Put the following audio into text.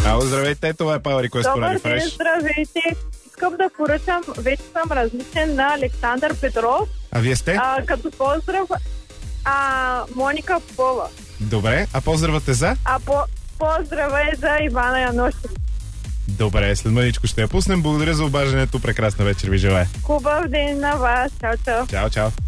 Ало, здравейте, това е Power Request по Радио Фреш. Здравейте. Искам да поръчам, вече съм различен на Александър Петров. А вие сте? Като поздрав Моника Попова. Добре, а поздравате за? Поздрава е за Ивана Яношев. Добре, след мъничко ще я пуснем. Благодаря за обаждането. Прекрасна вечер ви желая. Хубав ден на вас. Чао, чао. Чао, чао.